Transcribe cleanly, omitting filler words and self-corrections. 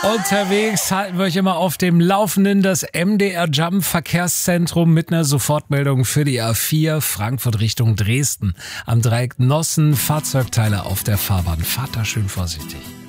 Unterwegs halten wir euch immer auf dem Laufenden. Das MDR Jump Verkehrszentrum mit einer Sofortmeldung für die A4 Frankfurt Richtung Dresden. Am Dreieck Nossen Fahrzeugteile auf der Fahrbahn. Fahrt da schön vorsichtig.